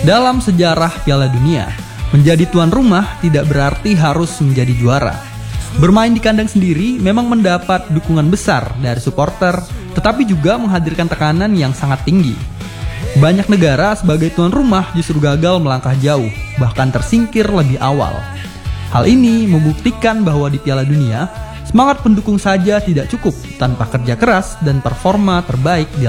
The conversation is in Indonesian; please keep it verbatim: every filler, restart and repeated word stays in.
Dalam sejarah Piala Dunia, menjadi tuan rumah tidak berarti harus menjadi juara. Bermain di kandang sendiri memang mendapat dukungan besar dari supporter, tetapi juga menghadirkan tekanan yang sangat tinggi. Banyak negara sebagai tuan rumah justru gagal melangkah jauh, bahkan tersingkir lebih awal. Hal ini membuktikan bahwa di Piala Dunia, semangat pendukung saja tidak cukup tanpa kerja keras dan performa terbaik di